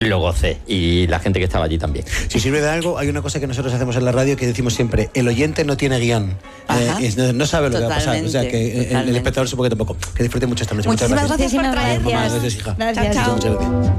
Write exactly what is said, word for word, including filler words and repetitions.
lo gocé. Y la gente que estaba allí también. Si sirve de algo, hay una cosa que nosotros hacemos en la radio que decimos siempre: el oyente no tiene guión. Eh, es, no, no sabe lo totalmente, que va a pasar. O sea, que el, el espectador supongo que tampoco. Que disfrute mucho esta noche. Muchísimas Muchas gracias. gracias por traer. Gracias, hija. Gracias. Chao, chao. Muchas gracias.